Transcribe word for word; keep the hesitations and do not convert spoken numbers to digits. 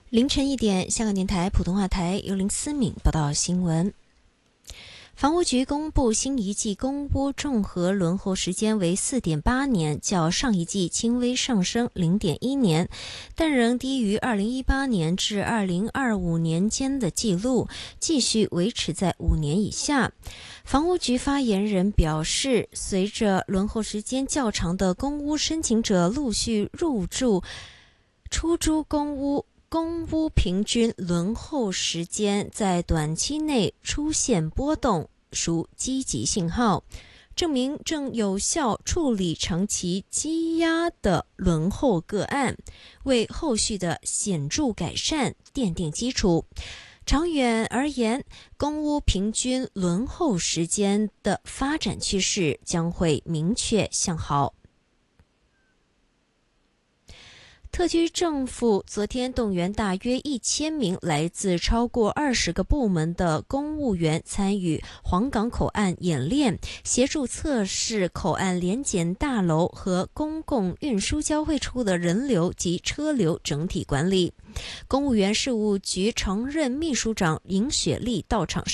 凌晨一点，香港电台普通话台由林思敏报道新闻。房屋局公布新一季公屋综合轮候时间为 四点八年，较上一季轻微上升 零点一年，但仍低于二零一八年至二零二五年间的记录，继续维持在五年以下。房屋局发言人表示，随着轮候时间较长的公屋申请者陆续入住出租公屋，公屋平均轮候时间在短期内出现波动，属积极信号，证明正有效处理长期积压的轮候个案，为后续的显著改善奠定基础。长远而言，公屋平均轮候时间的发展趋势将会明确向好。特区政府昨天动员大约一千名来自超过二十个部门的公务员参与黄港口岸演练，协助测试口岸联检大楼和公共运输交汇处的人流及车流整体管理。公务员事务局常任秘书长尹雪丽到场